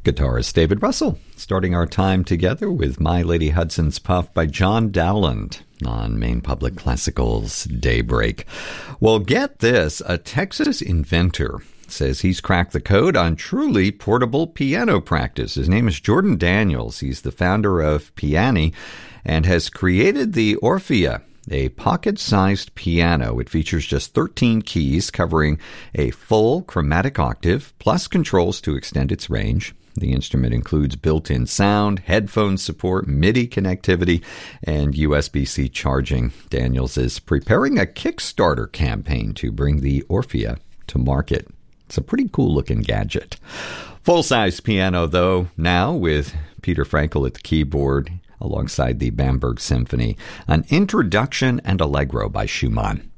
Guitarist David Russell, starting our time together with My Lady Hudson's Puff by John Dowland on Maine Public Classical's Daybreak. Well, get this, a Texas inventor says he's cracked the code on truly portable piano practice. His name is Jordan Daniels. He's the founder of Piani and has created the Orphea, a pocket-sized piano. It features just 13 keys covering a full chromatic octave, plus controls to extend its range. The instrument includes built-in sound, headphone support, MIDI connectivity, and USB-C charging. Daniels is preparing a Kickstarter campaign to bring the Orphea to market. It's a pretty cool-looking gadget. Full-size piano, though, now with Peter Frankel at the keyboard alongside the Bamberg Symphony, an introduction and allegro by Schumann.